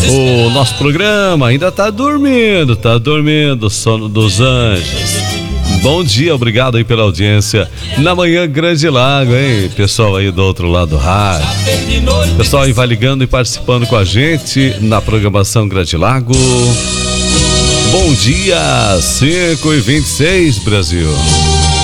O nosso programa ainda tá dormindo, sono dos anjos. Bom dia, obrigado aí pela audiência na manhã Grande Lago, hein? Pessoal aí do outro lado do rádio. Pessoal aí vai ligando e participando com a gente na programação Grande Lago. Bom dia, 5h26, Brasil.